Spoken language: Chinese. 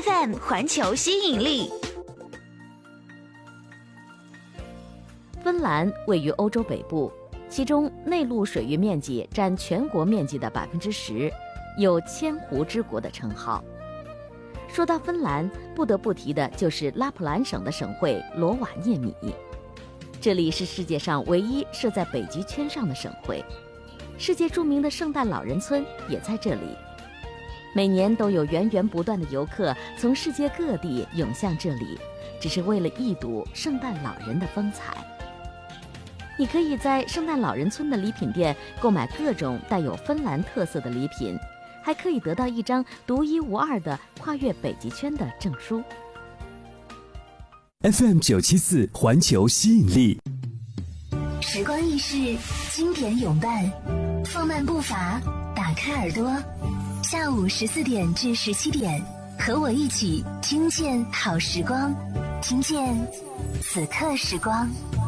FM 环球吸引力。 芬兰位于欧洲北部，其中内陆水域面积占全国面积的10%，有千湖之国的称号。说到芬兰，不得不提的就是拉普兰省的省会罗瓦涅米，这里是世界上唯一设在北极圈上的省会，世界著名的圣诞老人村也在这里。每年都有源源不断的游客从世界各地涌向这里，只是为了一睹圣诞老人的风采。你可以在圣诞老人村的礼品店购买各种带有芬兰特色的礼品，还可以得到一张独一无二的跨越北极圈的证书。 FM 974环球吸引力， 时光易逝，经典永伴，放慢步伐，打开耳朵，下午14点至17点，和我一起听见好时光，听见此刻时光。